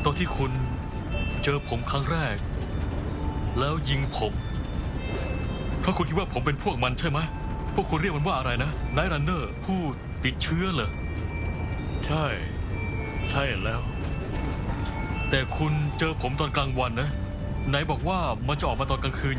ตอนที่คุณเจอผมครั้งแรกแล้วยิงผมเพราะคุณคิดว่าผมเป็นพวกมันใช่ไหมพวกคุณเรียกมันว่าอะไรนะไนท์รันเนอร์ผู้ติดเชื้อเหรอใช่แล้วแต่คุณเจอผมตอนกลางวันนะไหนบอกว่ามันจะออกมาตอนกลางคืน